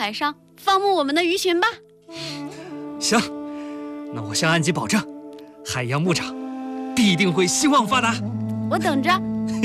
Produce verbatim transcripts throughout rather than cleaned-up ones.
海上放牧我们的鱼群吧。 行，那我向安吉保证，海洋牧场必定会兴旺发达。 我等着。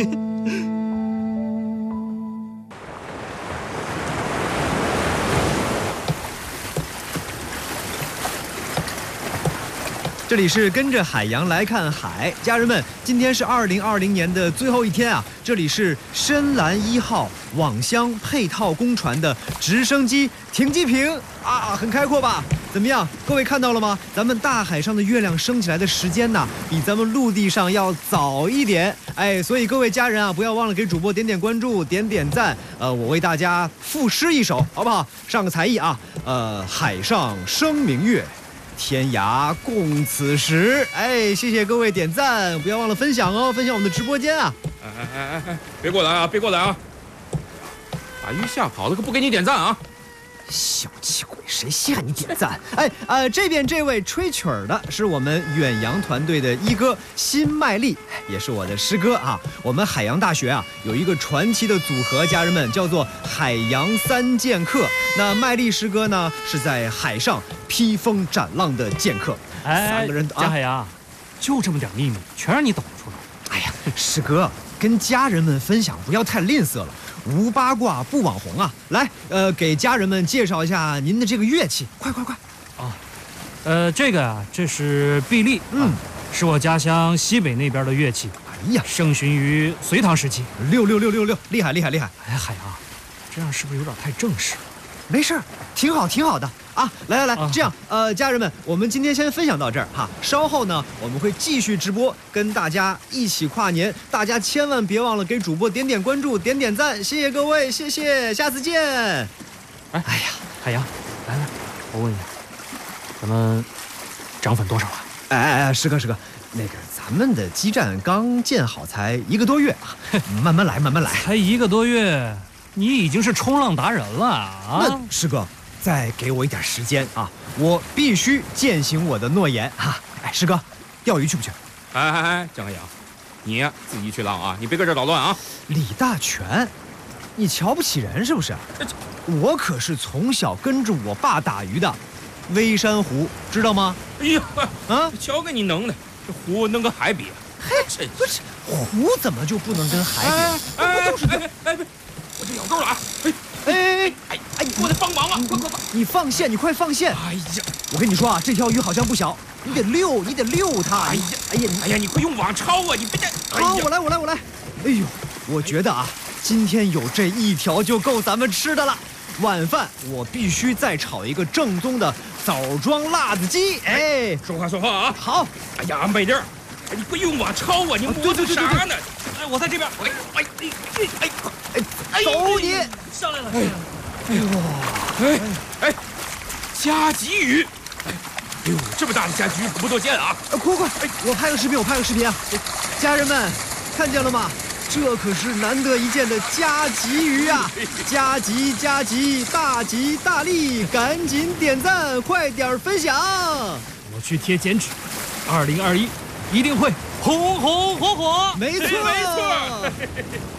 这里是跟着海洋来看海，家人们，今天是二零二零年的最后一天啊！这里是深蓝一号网箱配套公船的直升机停机坪啊，很开阔吧？怎么样，各位看到了吗？咱们大海上的月亮升起来的时间呢，比咱们陆地上要早一点。哎，所以各位家人啊，不要忘了给主播点点关注，点点赞。呃，我为大家赋诗一首，好不好？上个才艺啊！呃，海上生明月。天涯共此时，哎，谢谢各位点赞，不要忘了分享哦，分享我们的直播间啊！ 哎哎哎哎哎，别过来啊，别过来啊！把鱼吓跑了，可不给你点赞啊！ 小气鬼，谁稀罕你点赞？哎，呃，这边这位吹曲儿的是我们远洋团队的一哥辛麦丽，也是我的师哥啊。我们海洋大学啊有一个传奇的组合，家人们叫做海洋三剑客。那麦丽师哥呢是在海上披风斩浪的剑客。 哎， 三个人贾海洋，就这么点秘密，全让你抖出来。 哎呀，师哥，跟家人们分享不要太吝啬了。无八卦不网红啊！来，呃，给家人们介绍一下您的这个乐器，快快快！ 啊，呃，这个啊，这是碧丽，嗯、啊，是我家乡西北那边的乐器。 哎呀， 盛行于隋唐时期。 六六六六六，厉害厉害厉害！ 哎，海洋，这样是不是有点太正式了？ 没事，挺好挺好的啊！来来来， 啊、 这样，呃，家人们，我们今天先分享到这儿哈。稍后呢，我们会继续直播，跟大家一起跨年。大家千万别忘了给主播点点关注，点点赞，谢谢各位，谢谢，下次见。哎， 哎呀，海洋，来来，我问一下，咱们涨粉多少了？ 哎哎哎，师哥师哥，那个咱们的基站刚建好，才一个多月啊，慢慢来，慢慢来。 才一个多月。你已经是冲浪达人了啊！ 那师哥，再给我一点时间啊，我必须践行我的诺言啊！哎，师哥，钓鱼去不去？ 哎哎哎，江海洋，你呀自己去浪啊，你别搁这捣乱啊！ 李大全，你瞧不起人是不是？我可是从小跟着我爸打鱼的，微山湖知道吗？ 哎呀， 啊， 瞧给你能的，这湖能跟海比？ 嘿，真不是湖怎么就不能跟海比？ 哎哎，不都是哎哎，我这咬钩了啊！哎哎哎哎哎，我得帮忙啊！快快快， 你放线，你快放线！ 哎呀， 我跟你说啊，这条鱼好像不小，你得溜，你得溜它。 哎呀， 哎呀， 哎呀，你快用网抄啊！你别这…… 好，我来，我来，我来。哎呦，我觉得啊，今天有这一条就够咱们吃的了。晚饭我必须再炒一个正宗的枣庄辣子鸡。哎， 说话说话啊！ 好。 哎呀，安排地儿。哎，你快用网抄啊！你磨蹭啥呢？哎，我在这边。哎哎哎哎哎哎，走你！ 上来了！ 哎哎呦， 哎哎，加急鱼！哎哎呦，这么大的加急鱼可不多见啊！ 快快！哎，我拍个视频，我拍个视频啊！家人们，看见了吗？这可是难得一见的加急鱼啊！加急加急，大吉大利！赶紧点赞，快点分享！ 我去贴剪纸，二零二一一定会红红火火！ 没错， 没错。